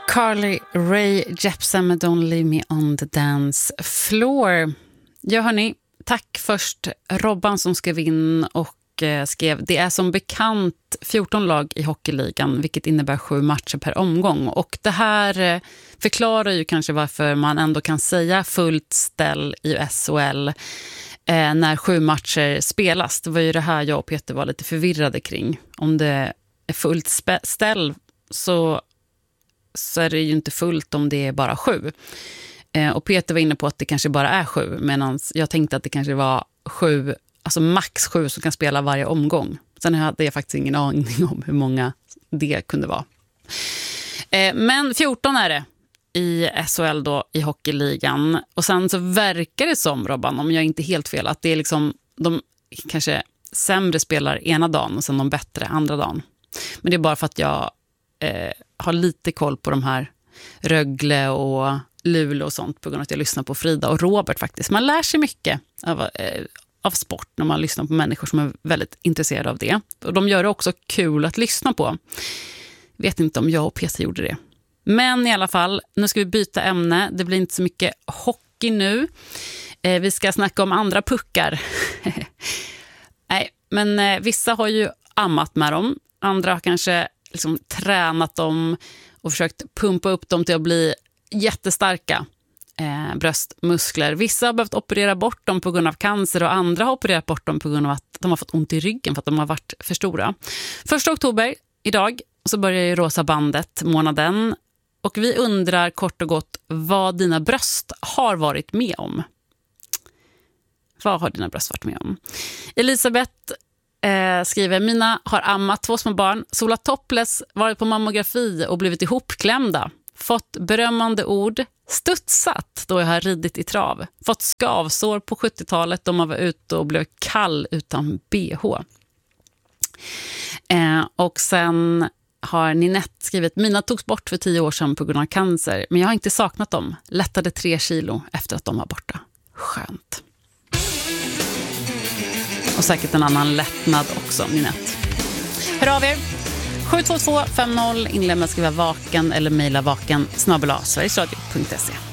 Carly Rae Jepsen med Don't Leave Me on the Dance Floor. Ja hörni, tack först Robban som skrev in och skrev: det är som bekant 14 lag i hockeyligan, vilket innebär 7 matcher per omgång. Och det här förklarar ju kanske varför man ändå kan säga fullt ställ i SHL när 7 matcher spelas. Det var ju det här jag och Peter var lite förvirrade kring. Om det är fullt ställ så är det ju inte fullt om det är bara 7. Och Peter var inne på att det kanske bara är 7, medan jag tänkte att det kanske var 7, alltså max 7 som kan spela varje omgång. Sen hade jag faktiskt ingen aning om hur många det kunde vara. Men 14 är det i SHL då, i hockeyligan. Och sen så verkar det som, Robban, om jag inte helt fel, att det är liksom de kanske sämre spelar ena dagen och sen de bättre andra dagen. Men det är bara för att jag har lite koll på de här Rögle och Luleå och sånt på grund av att jag lyssnar på Frida och Robert faktiskt. Man lär sig mycket av sport när man lyssnar på människor som är väldigt intresserade av det. Och de gör det också kul att lyssna på. Vet inte om jag och Peter gjorde det. Men i alla fall, nu ska vi byta ämne. Det blir inte så mycket hockey nu. Vi ska snacka om andra puckar. Nej, men vissa har ju ammat med dem. Andra har kanske liksom tränat dem och försökt pumpa upp dem till att bli jättestarka bröstmuskler. Vissa har behövt operera bort dem på grund av cancer och andra har opererat bort dem på grund av att de har fått ont i ryggen för att de har varit för stora. 1 oktober idag så börjar ju Rosa bandet månaden och vi undrar kort och gott vad dina bröst har varit med om. Vad har dina bröst varit med om? Elisabeth skriver: mina har ammat 2 små barn, solat topless, varit på mammografi och blivit ihopklämda. Fått berömmande ord, studsat då jag har ridit i trav. Fått skavsår på 70-talet då man var ute och blev kall utan BH. Och sen har Ninette skrivit: mina togs bort för 10 år sedan på grund av cancer, men jag har inte saknat dem. Lättade 3 kilo efter att de var borta. Skönt. Och säkert en annan lättnad också, Ninette. Hör av er. 72250 inlämna skriva vaken eller mejla vaken @sverigesradio.se.